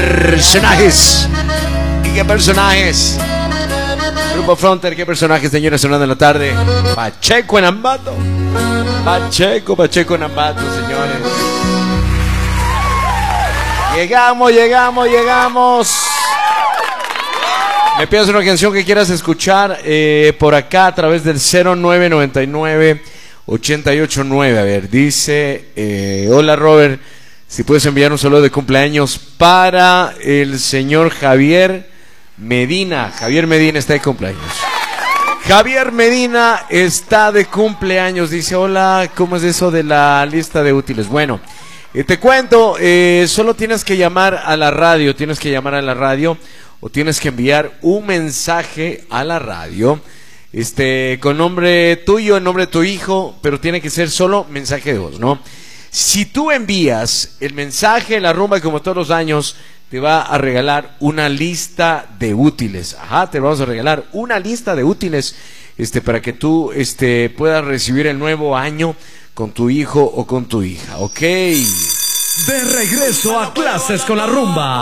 personajes. ¿Y qué personajes? Grupo Fronter, ¿qué personajes, señores, sonando en la tarde? Pacheco en Ambato. Pacheco en Ambato, señores. Llegamos. Me pidas una canción que quieras escuchar por acá a través del 0999-889. A ver, dice, hola Robert, si puedes enviar un saludo de cumpleaños para el señor Javier Medina. Javier Medina está de cumpleaños. Javier Medina está de cumpleaños. Dice, hola, ¿cómo es eso de la lista de útiles? Bueno, te cuento, solo tienes que llamar a la radio, o tienes que enviar un mensaje a la radio, con nombre tuyo, el nombre de tu hijo, pero tiene que ser solo mensaje de voz, ¿no? Si tú envías el mensaje, la rumba, como todos los años, te va a regalar una lista de útiles. Ajá, te vamos a regalar una lista de útiles, para que tú, puedas recibir el nuevo año con tu hijo o con tu hija, ¿ok? De regreso a clases con la rumba.